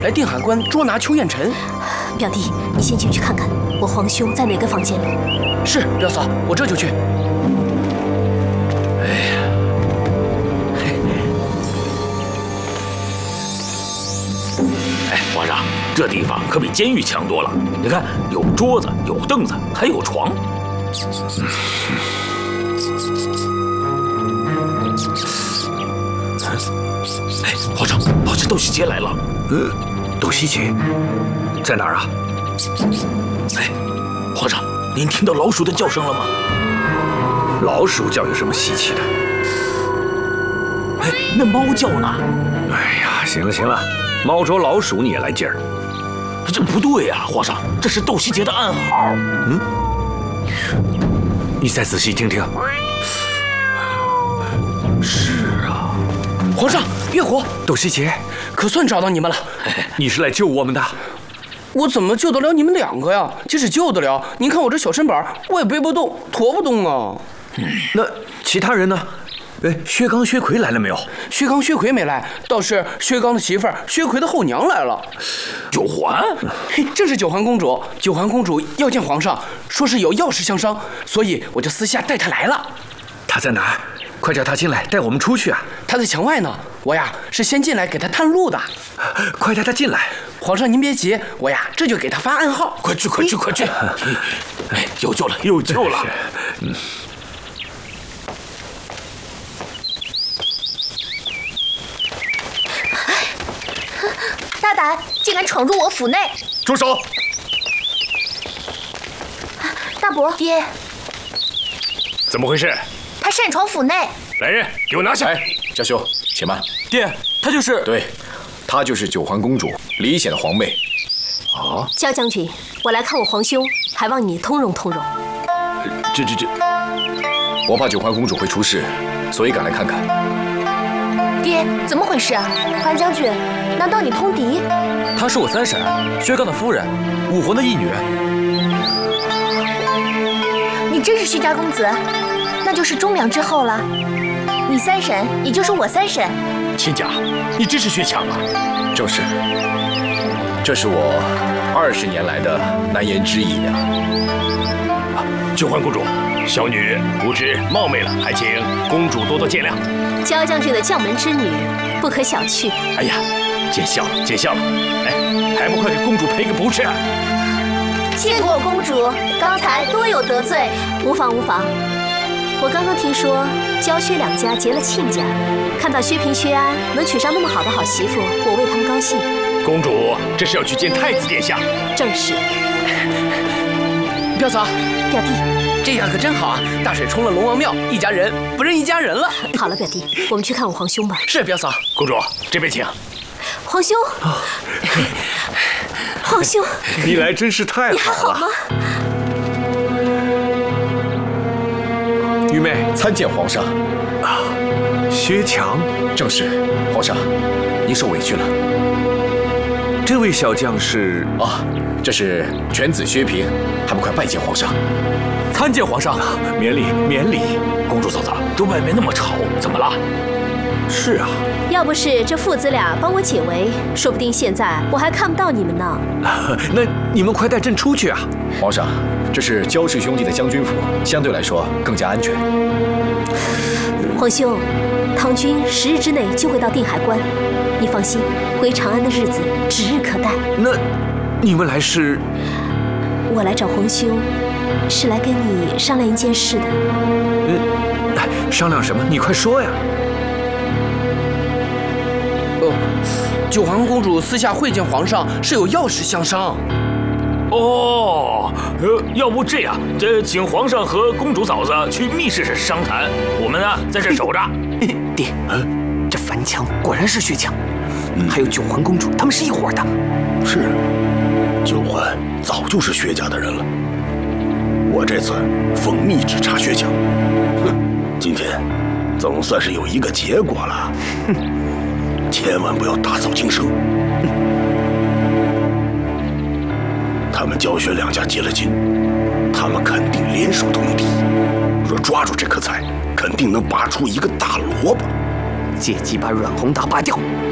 来定海关捉拿邱彦辰。 表弟，你先进去看看，我皇兄在哪个房间里？ 是，表嫂，我这就去。哎呀， 哎，皇上，这地方可比监狱强多了。你看，有桌子，有凳子，还有床。哎，皇上，哦，这窦希杰来了。 窦希杰在哪儿啊？ 哎，皇上，您听到老鼠的叫声了吗？ 老鼠叫有什么稀奇的？ 哎，那猫叫呢？ 哎呀，行了行了，猫捉老鼠你也来劲儿。 这不对呀，皇上，这是窦希杰的暗号。 你再仔细听听。是啊， 皇上，月火， 窦希杰， 可算找到你们了。 你是来救我们的？ 我怎么救得了你们两个呀？即使救得了，您看我这小身板，我也背不动，驮不动啊。 那其他人呢？薛刚、薛奎来了没有？ 薛刚、薛奎没来，倒是薛刚的媳妇儿薛奎的后娘来了。 九环， 嘿，正是九环公主。九环公主要见皇上，说是有要事相商，所以我就私下带她来了。 她在哪儿？快叫她进来，带我们出去啊！ 她在墙外呢，我呀是先进来给她探路的。 快带她进来！ 皇上您别急，我呀这就给她发暗号。 快去快去快去！哎，有救了有救了！ 大胆，竟敢闯入我府内！ 住手！ 大伯，爹， 怎么回事？ 他擅闯府内。 来人，给我拿下！ 哎，家兄，且慢。 爹，她就是…… 对，她就是九环公主李显的皇妹。 啊， 焦将军，我来看我皇兄，还望你通融通融。 这，我怕九环公主会出事，所以赶来看看。 爹，怎么回事啊？樊将军，难道你通敌？ 她是我三婶，薛刚的夫人，武魂的义女。 你真是薛家公子，那就是忠良之后了。你三婶，也就是我三婶。 亲家，你真是薛强啊！ 正是，这是我20年来的难言之隐呀。 九环公主，小女无知冒昧了，还请公主多多见谅。 焦将军的将门之女，不可小觑。 哎呀，见笑了，见笑了。哎，还不快给公主赔个不是？ 见过公主，刚才多有得罪。无妨无妨。我刚刚听说焦薛两家结了亲家，看到薛平、薛安能娶上那么好的好媳妇，我为他们高兴。 公主这是要去见太子殿下。 正是。 表嫂， 表弟， 这下可真好啊！大水冲了龙王庙，一家人不认一家人了。 好了，表弟，我们去看我皇兄吧。 是，表嫂。 公主这边请。 皇兄，皇兄， 你来真是太好了。 你还好吗？ 玉妹参见皇上。 啊，薛强， 正是，皇上，您受委屈了。 这位小将是啊，这是犬子薛平，还不快拜见皇上？ 参见皇上。 免礼免礼。 公主嫂子，这外面那么吵，怎么了？ 是啊， 要不是这父子俩帮我解围，说不定现在我还看不到你们呢。 那你们快带朕出去啊！ 皇上，这是焦氏兄弟的将军府，相对来说更加安全。 皇兄，唐军10日之内就会到定海关，你放心，回长安的日子指日可待。 那你们来是？ 我来找皇兄，是来跟你商量一件事的。 商量什么？你快说呀！ 九环公主私下会见皇上，是有要事相商。 哦，要不这样，请皇上和公主嫂子去密室商谈，我们呢在这守着。 爹，这樊强果然是薛强，还有九环公主，他们是一伙的。 是，九环早就是薛家的人了。我这次奉密旨查薛强，今天总算是有一个结果了。千万不要打草惊蛇。他们焦薛两家结了亲，他们肯定联手通敌。若抓住这颗菜，肯定能拔出一个大萝卜。 借机把阮宏达拔掉，